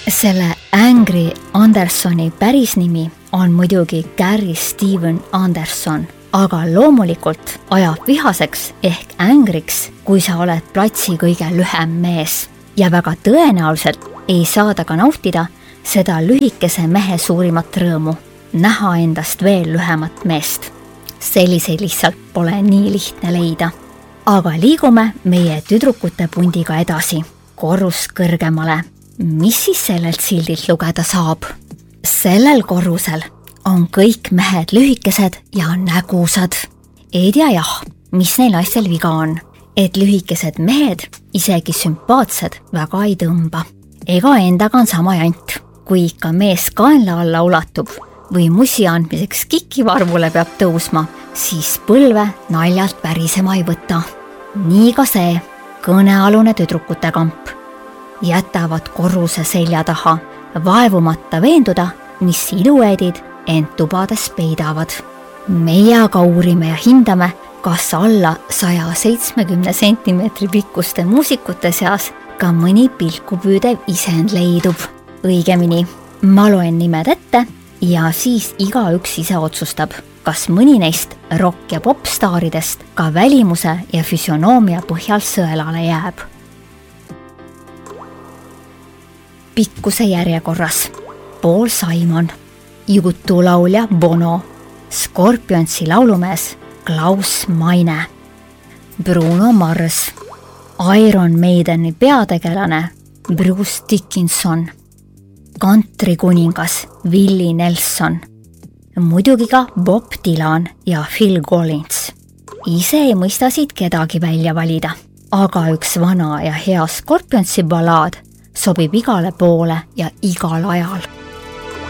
Selle Angry Andersoni päris nimi on muidugi Gary Steven Anderson, aga loomulikult ajab vihaseks ehk ängriks, kui sa oled platsi kõige lühem mees. Ja väga tõenäoliselt ei saada ka nautida seda lühikese mehe suurimat rõõmu, näha endast veel lühemat meest. Selliseid lihtsalt pole nii lihtne leida. Aga liigume meie tüdrukute pundiga edasi, korrus kõrgemale. Mis siis sellelt sildilt lugeda saab? Sellel korrusel on kõik mehed lühikesed ja nägusad. Ei tea jah, mis neil naistel viga on, et lühikesed mehed isegi sümpaatsed väga ei tõmba. Ega endaga on sama jant, kui ikka mees kaenla alla ulatub või musi andmiseks kikivarvule peab tõusma, siis põlve naljalt pärisema ei võta. Nii ka see kõnealune tüdrukute kamp. Jätavad korruse selja taha, vaevumata veenduda, mis iluedid end tubades peidavad. Meie aga uurime ja hindame, kas alla 170 cm pikkuste muusikute seas ka mõni pilku püüdev isend leidub. Õigemini, ma loen nimed ette ja siis igaüks ise otsustab, kas mõni neist rock- ja popstaaridest ka välimuse ja füsionoomia põhjal sõelale jääb. Pikkuse järjekorras Paul Simon, jutulaulja Bono, Scorpionsi laulumees Klaus Meine, Bruno Mars, Iron Maideni peategelane Bruce Dickinson, kantrikuningas Willie Nelson, muidugi ka Bob Dylan ja Phil Collins. Ise ei mõista siit kedagi välja valida, aga üks vana ja hea Scorpionsi ballaad sobib igale poole ja igal ajal.